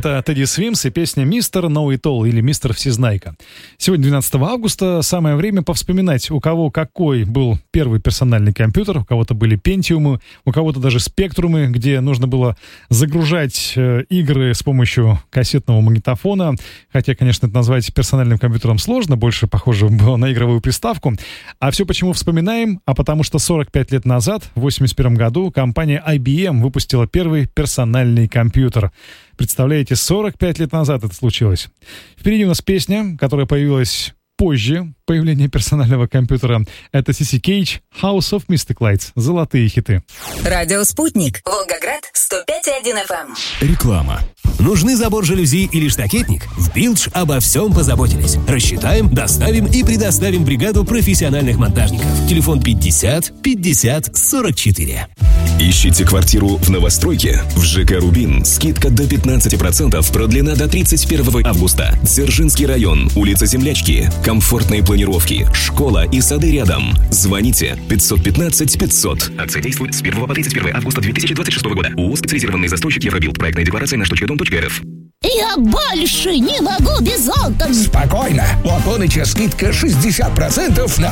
Это Teddy Swims и песня «Мистер Know It All» или «Мистер Всезнайка». Сегодня 12 августа, самое время повспоминать, у кого какой был первый персональный компьютер. У кого-то были пентиумы, у кого-то даже спектрумы, где нужно было загружать игры с помощью кассетного магнитофона. Хотя, конечно, это назвать персональным компьютером сложно, больше похоже было на игровую приставку. А все почему вспоминаем? А потому что 45 лет назад, в 1981 году, компания IBM выпустила первый персональный компьютер. Представляете, 45 лет назад это случилось. Впереди у нас песня, которая появилась позже появления персонального компьютера. Это Сиси Кейдж, House of Mystic Lights. Золотые хиты. Радио «Спутник». Волгоград, 105,1 FM. Реклама. Нужны забор жалюзи или штакетник? В Билдж обо всем позаботились. Рассчитаем, доставим и предоставим бригаду профессиональных монтажников. Телефон 50 50 44. Ищите квартиру в новостройке? В ЖК «Рубин» скидка до 15%, продлена до 31 августа. Дзержинский район, улица Землячки. Комфортные планировки, школа и сады рядом. Звоните 515 500. Акция действует с 1 по 31 августа 2026 года. ООО «Специализированный застройщик Евробилд». Проектная декларация на .дом.рф. Я больше не могу без окон. Спокойно. У Аполлоныча скидка 60% на